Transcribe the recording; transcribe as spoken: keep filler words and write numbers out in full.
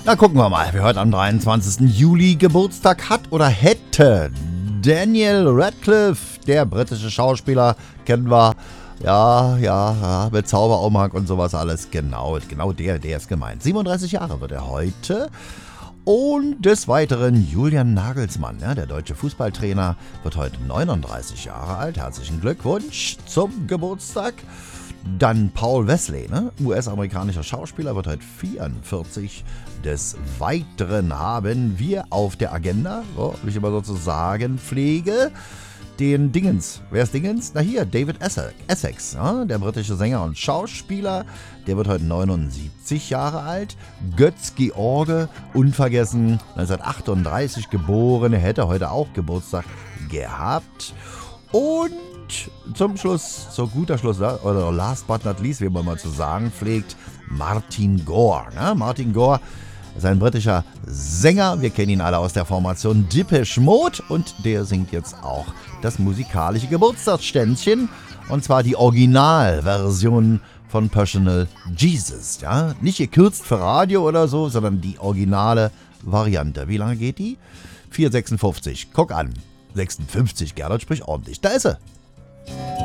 Na, gucken wir mal, wer heute am dreiundzwanzigsten Juli Geburtstag hat oder hätte. Daniel Radcliffe, der britische Schauspieler, kennen wir. Ja, ja, ja, mit Zauberumhang und sowas alles. Genau, genau der, der ist gemeint. siebenunddreißig Jahre wird er heute. Und des Weiteren Julian Nagelsmann, ja, der deutsche Fußballtrainer, wird heute neununddreißig Jahre alt. Herzlichen Glückwunsch zum Geburtstag. Dann Paul Wesley, ne? U S-amerikanischer Schauspieler, wird heute vierundvierzig. Des Weiteren haben wir auf der Agenda, so, wie ich immer so zu sagen pflege, den Dingens. Wer ist Dingens? Na hier, David Essex, ja, der britische Sänger und Schauspieler. Der wird heute neunundsiebzig Jahre alt. Götz George, unvergessen, neunzehnhundertachtunddreißig geboren. Er hätte heute auch Geburtstag gehabt. Und zum Schluss, so guter Schluss, oder last but not least, wie man mal zu sagen pflegt, Martin Gore. Ne? Martin Gore ist ein britischer Sänger. Wir kennen ihn alle aus der Formation Depeche Mode. Und der singt jetzt auch das musikalische Geburtstagsständchen. Und zwar die Originalversion von Personal Jesus. Ja? Nicht gekürzt für Radio oder so, sondern die originale Variante. Wie lange geht die? vier sechsundfünfzig. Guck an. sechsundfünfzig, Gernot spricht ordentlich. Da ist sie.